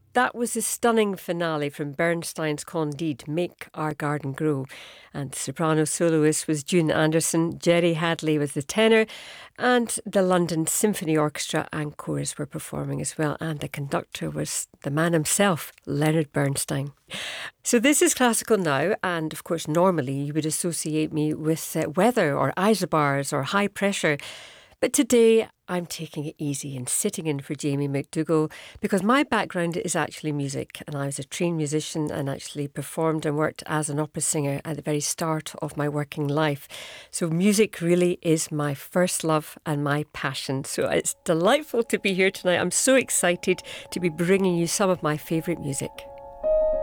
That was a stunning finale from Bernstein's Candide, Make Our Garden Grow. And the soprano soloist was June Anderson, Jerry Hadley was the tenor, and the London Symphony Orchestra and chorus were performing as well. And the conductor was the man himself, Leonard Bernstein. So this is Classical Now, and of course normally you would associate me with weather or isobars or high pressure. But today I'm taking it easy and sitting in for Jamie McDougall because my background is actually music, and I was a trained musician and actually performed and worked as an opera singer at the very start of my working life. So music really is my first love and my passion. So it's delightful to be here tonight. I'm so excited to be bringing you some of my favourite music.